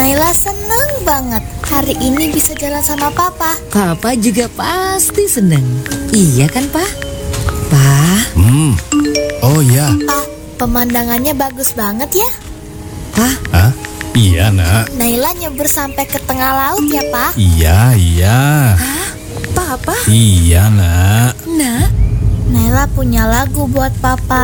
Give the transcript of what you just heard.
Naila seneng banget hari ini bisa jalan sama Papa. Papa juga pasti seneng. Iya kan, Pak? Pak? Oh iya. Ah, pemandangannya bagus banget ya. Pak? Hah? Iya, Nak. Naila nyebur sampai ke tengah laut ya, Pak. Iya. Hah? Papa? Iya, Nak. Nak? Naila punya lagu buat Papa.